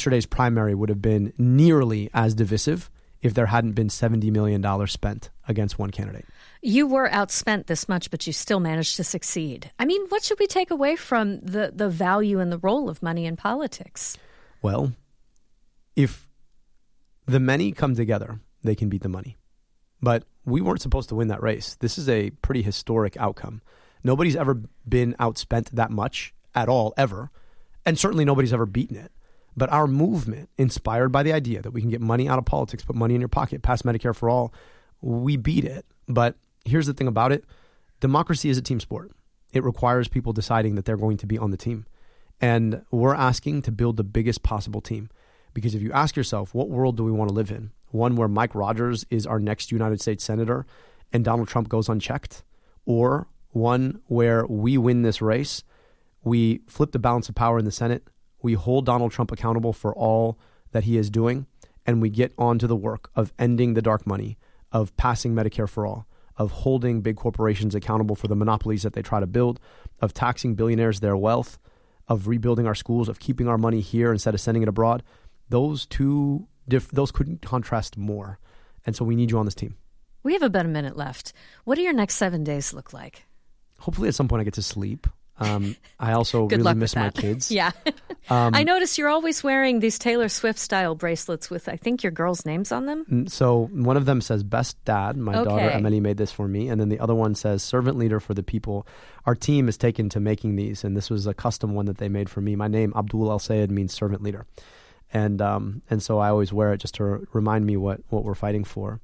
yesterday's primary would have been nearly as divisive if there hadn't been $70 million spent against one candidate. You were outspent this much, but you still managed to succeed. I mean, what should we take away from the value and the role of money in politics? Well, if the many come together, they can beat the money. But we weren't supposed to win that race. This is a pretty historic outcome. Nobody's ever been outspent that much at all, ever. And certainly nobody's ever beaten it. But our movement, inspired by the idea that we can get money out of politics, put money in your pocket, pass Medicare for all, we beat it. But here's the thing about it. Democracy is a team sport. It requires people deciding that they're going to be on the team. And we're asking to build the biggest possible team. Because if you ask yourself, what world do we want to live in? One where Mike Rogers is our next United States Senator and Donald Trump goes unchecked? Or one where we win this race, we flip the balance of power in the Senate, we hold Donald Trump accountable for all that he is doing, and we get on to the work of ending the dark money, of passing Medicare for all, of holding big corporations accountable for the monopolies that they try to build, of taxing billionaires their wealth, of rebuilding our schools, of keeping our money here instead of sending it abroad. Those couldn't contrast more. And so we need you on this team. We have about a minute left. What do your next 7 days look like? Hopefully at some point I get to sleep. I also really miss my kids. Yeah. I notice you're always wearing these Taylor Swift style bracelets with, I think, your girls' names on them. So one of them says best dad. My daughter Emily made this for me. And then the other one says servant leader for the people. Our team is taken to making these. And this was a custom one that they made for me. My name, Abdul El Sayed, means servant leader. And so I always wear it just to remind me what we're fighting for.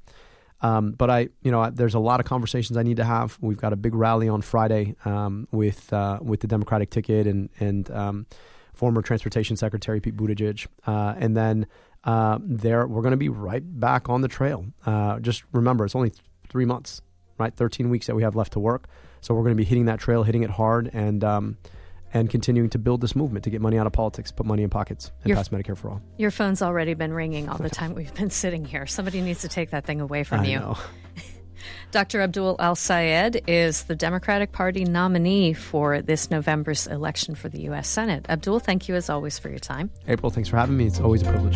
But there's a lot of conversations I need to have. We've got a big rally on Friday with the Democratic ticket and former Transportation Secretary Pete Buttigieg. And then we're going to be right back on the trail. Just remember, it's only 3 months, right? 13 weeks that we have left to work. So we're going to be hitting that trail, hitting it hard, and continuing to build this movement to get money out of politics, put money in pockets, and pass Medicare for all. Your phone's already been ringing all the time we've been sitting here. Somebody needs to take that thing away from you. I know. Dr. Abdul El Sayed is the Democratic Party nominee for this November's election for the U.S. Senate. Abdul, thank you as always for your time. April, thanks for having me. It's always a privilege.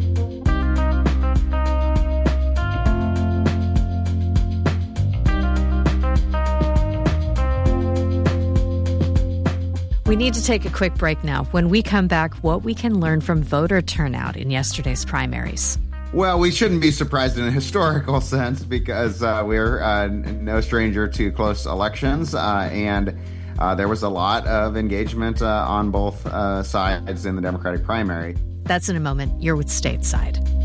We need to take a quick break now. When we come back, what we can learn from voter turnout in yesterday's primaries. Well, we shouldn't be surprised in a historical sense because we're no stranger to close elections. And there was a lot of engagement on both sides in the Democratic primary. That's in a moment. You're with Stateside.